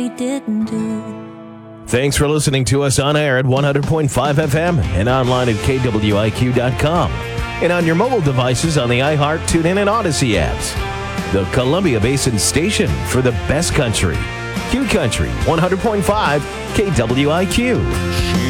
didn't do. Thanks for listening to us on air at 100.5 FM and online at KWIQ.com and on your mobile devices on the iHeart, TuneIn, and Odyssey apps. The Columbia Basin Station for the best country. Q Country 100.5 KWIQ.